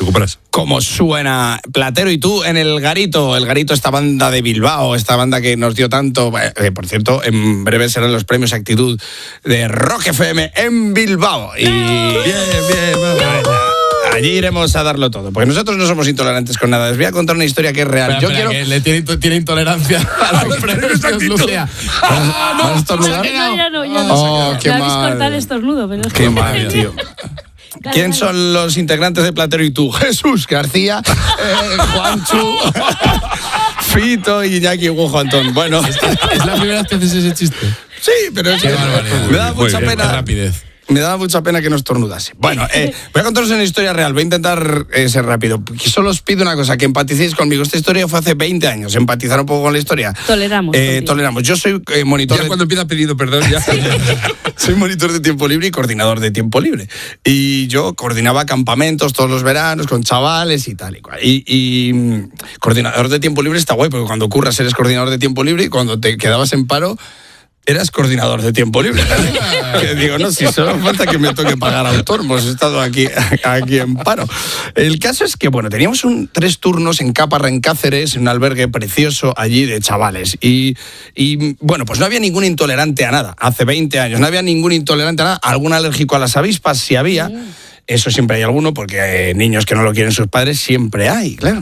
recuperas. Como suena Platero y tú en El Garito, esta banda de Bilbao, esta banda que nos dio tanto, por cierto, en breve serán los premios Actitud de Rock FM en Bilbao. Y allí iremos a darlo todo, porque nosotros no somos intolerantes con nada. Les voy a contar una historia que es real. Espera, que le tiene intolerancia a los premios Lucía. ¿Vas a estornudar? Ya no. Oh, qué me habéis mal. cortado el estornudo. Pero es Qué que- mal, tío. ¿Quién son los integrantes de Platero y tú? Jesús García, Juanchu, Fito y Iñaki Gujo Antón. Bueno, Es la primera vez que haces ese chiste. sí, pero es que Qué barbaridad. me da Muy mucha bien, Qué pena. rapidez. Me daba mucha pena que no estornudase. Bueno, voy a contaros una historia real. Voy a intentar ser rápido. Solo os pido una cosa, que empaticéis conmigo. Esta historia fue hace 20 años. Empatizar un poco con la historia. Toleramos. Toleramos. Yo soy monitor Ya cuando empieza pedido perdón, ya. Soy monitor de tiempo libre y coordinador de tiempo libre. Y yo coordinaba campamentos todos los veranos con chavales y tal y cual. Y coordinador de tiempo libre está guay, porque cuando curras eres coordinador de tiempo libre y cuando te quedabas en paro eras coordinador de tiempo libre. Que digo, no, si solo falta que me toque pagar autónomos. He estado aquí en paro. El caso es que, bueno, teníamos 3 turnos en Caparra, en Cáceres, en un albergue precioso allí de chavales. Y bueno, pues no había ningún intolerante a nada. Hace 20 años no había ningún intolerante a nada. Algún alérgico a las avispas sí había. Eso siempre hay alguno, porque niños que no lo quieren sus padres siempre hay, claro.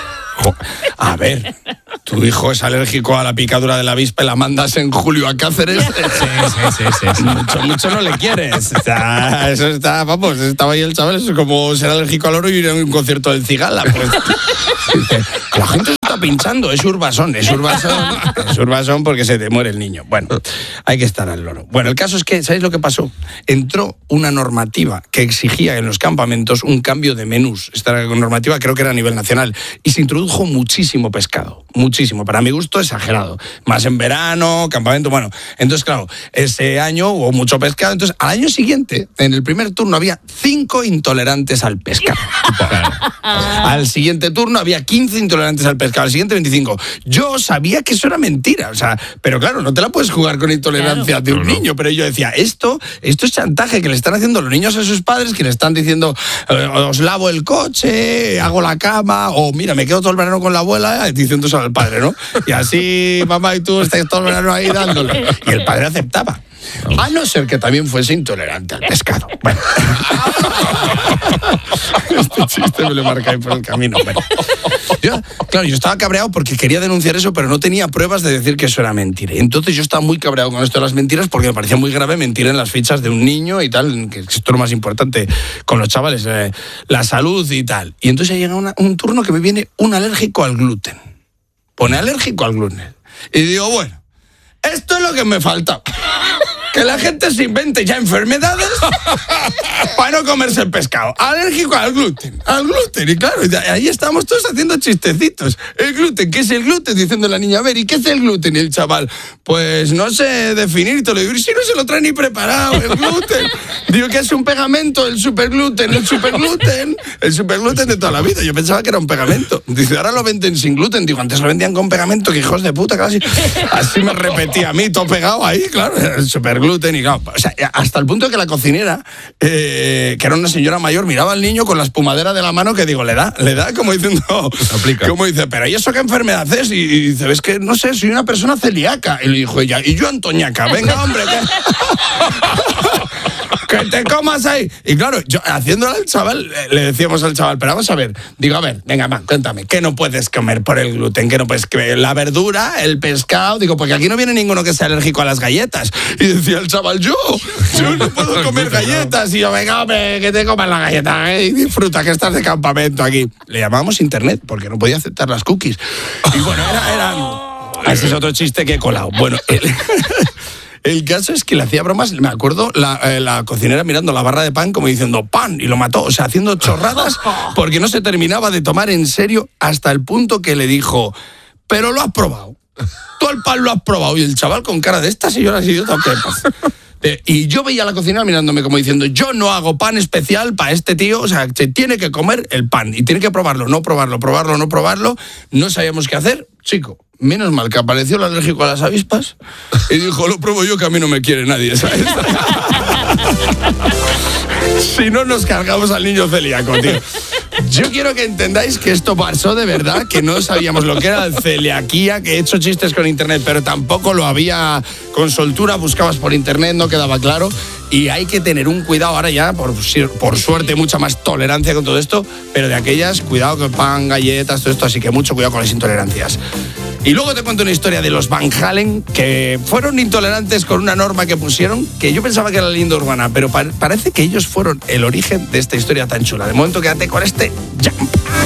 A ver, tu hijo es alérgico a la picadura de la avispa y la mandas en julio a Cáceres. Sí. Mucho no le quieres. Eso está, vamos, estaba ahí el chaval, eso es como ser alérgico al oro y ir a un concierto del Cigala. Pues, la gente se está pinchando, es Urbasón porque se te muere el niño. Bueno, hay que estar al loro. Bueno, el caso es que, ¿sabéis lo que pasó? Entró una normativa que exigía en los campamentos un cambio de menús. Esta normativa creo que era a nivel nacional. Y se introdujo muchísimo pescado, muchísimo, para mi gusto exagerado, más en verano, campamento, bueno, entonces claro, ese año hubo mucho pescado, entonces al año siguiente, en el primer turno había 5 intolerantes al pescado, al siguiente turno había 15 intolerantes al pescado, al siguiente 25, yo sabía que eso era mentira, o sea, pero claro, no te la puedes jugar con intolerancia de un niño, pero yo decía, esto es chantaje que le están haciendo los niños a sus padres, que le están diciendo, os lavo el coche, hago la cama, o mira, me quedo todo el verano con la abuela, diciendo eso al padre, ¿no? Y así mamá y tú estáis todo el verano ahí dándole. Y el padre aceptaba. A no ser que también fuese intolerante al pescado. Bueno. Este chiste me lo marca ahí por el camino. Bueno. Yo estaba cabreado porque quería denunciar eso, pero no tenía pruebas de decir que eso era mentira. Y entonces yo estaba muy cabreado con esto de las mentiras porque me parecía muy grave mentir en las fichas de un niño y tal, que esto es lo más importante con los chavales, la salud y tal. Y entonces llega un turno que me viene un alérgico al gluten. Pone alérgico al gluten. Y digo, bueno, esto es lo que me falta. Que la gente se invente ya enfermedades para no comerse el pescado. Alérgico al gluten. Y claro, ahí estamos todos haciendo chistecitos. El gluten, ¿qué es el gluten? Diciendo la niña, a ver, ¿y qué es el gluten? Y el chaval, pues no sé definir. Y te lo digo, y si no se lo trae ni preparado, el gluten. Digo que es un pegamento, el supergluten de toda la vida. Yo pensaba que era un pegamento. Dice, ahora lo venden sin gluten. Digo, antes lo vendían con pegamento, que hijos de puta, casi. Así me repetía a mí, todo pegado ahí, claro, el supergluten. Y claro, o sea, hasta el punto de que la cocinera, que era una señora mayor, miraba al niño con la espumadera de la mano, que digo, le da como diciendo, como dice, pero ¿y eso qué enfermedad es? Y dice, ves que, no sé, soy una persona celíaca. Y le dijo ella, y yo antoñaca, venga, hombre, que te comas ahí. Y claro, yo haciéndolo al chaval, le decíamos al chaval, pero vamos a ver, digo, a ver, venga, va, cuéntame, ¿qué no puedes comer por el gluten? ¿Qué no puedes comer? La verdura, el pescado, digo, porque aquí no viene ninguno que sea alérgico a las galletas. Y decía el chaval, yo no puedo comer galletas. Y yo, venga, hombre, que te comas la galleta, y disfruta que estás de campamento aquí. Le llamábamos internet, porque no podía aceptar las cookies. Y bueno, era ese es otro chiste que he colado. Bueno, el caso es que le hacía bromas, me acuerdo, la cocinera mirando la barra de pan como diciendo ¡pan! Y lo mató, o sea, haciendo chorradas porque no se terminaba de tomar en serio hasta el punto que le dijo, pero lo has probado, tú el pan lo has probado. Y el chaval con cara de esta señora es idiota, ¿qué pasa? Y yo veía a la cocinera mirándome como diciendo, yo no hago pan especial para este tío, o sea, se tiene que comer el pan y tiene que probarlo, no probarlo. No sabíamos qué hacer, chico. Menos mal que apareció el alérgico a las avispas y dijo, lo pruebo yo, que a mí no me quiere nadie, ¿sabes? Si no, nos cargamos al niño celíaco, tío. Yo quiero que entendáis que esto pasó de verdad, que no sabíamos lo que era la celiaquía, que he hecho chistes con internet, pero tampoco lo había con soltura, buscabas por internet, no quedaba claro. Y hay que tener un cuidado ahora ya, por suerte, mucha más tolerancia con todo esto, pero de aquellas, cuidado con pan, galletas, todo esto, así que mucho cuidado con las intolerancias. Y luego te cuento una historia de los Van Halen, que fueron intolerantes con una norma que pusieron, que yo pensaba que era la leyenda urbana, pero parece que ellos fueron el origen de esta historia tan chula. De momento quédate con este Jump.